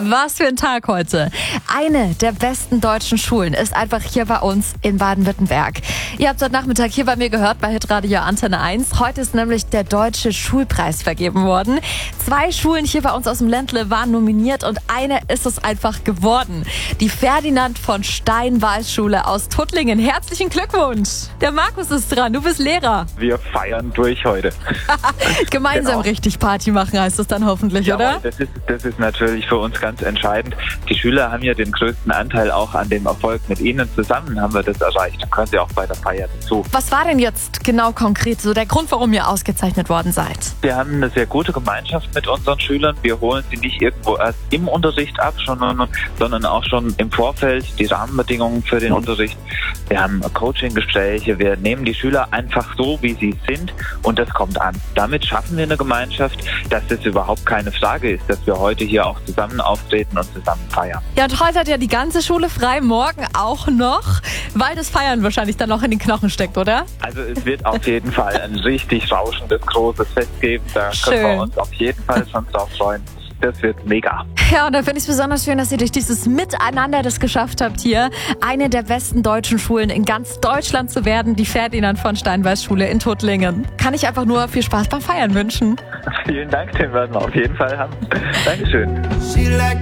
Was für ein Tag heute. Eine der besten deutschen Schulen ist einfach hier bei uns in Baden-Württemberg. Ihr habt heute Nachmittag hier bei mir gehört, bei Hitradio Antenne 1. Heute ist nämlich der Deutsche Schulpreis vergeben worden. 2 Schulen hier bei uns aus dem Ländle waren nominiert und eine ist es einfach geworden. Die Ferdinand von Stein-Wals-Schule aus Tuttlingen. Herzlichen Glückwunsch. Der Markus ist dran, du bist Lehrer. Wir feiern durch heute. Gemeinsam richtig Party machen heißt es dann hoffentlich, Jawohl, oder? Das ist natürlich für uns ganz entscheidend. Die Schüler haben ja den größten Anteil auch an dem Erfolg. Mit ihnen zusammen haben wir das erreicht. Dann können sie auch bei der Feier dazu. Was war denn jetzt genau konkret so der Grund, warum ihr ausgezeichnet worden seid? Wir haben eine sehr gute Gemeinschaft mit unseren Schülern. Wir holen sie nicht irgendwo erst im Unterricht ab, sondern auch schon im Vorfeld die Rahmenbedingungen für den Unterricht. Wir haben Coaching-Gespräche. Wir nehmen die Schüler einfach so, wie sie sind und das kommt an. Damit schaffen wir eine Gemeinschaft, dass es überhaupt keine Frage ist, dass wir heute hier auch zusammen auftreten und zusammen feiern. Ja, und heute hat ja die ganze Schule frei, morgen auch noch, weil das Feiern wahrscheinlich dann noch in den Knochen steckt, oder? Also es wird auf jeden Fall ein richtig rauschendes, großes Fest geben. Da können wir uns auf jeden Fall schon drauf freuen. Das wird mega. Ja, und da finde ich es besonders schön, dass ihr durch dieses Miteinander das geschafft habt, hier eine der besten deutschen Schulen in ganz Deutschland zu werden, die Ferdinand von Stein-Wals-Schule in Tuttlingen. Kann ich einfach nur viel Spaß beim Feiern wünschen. Vielen Dank, den werden wir auf jeden Fall haben. Dankeschön.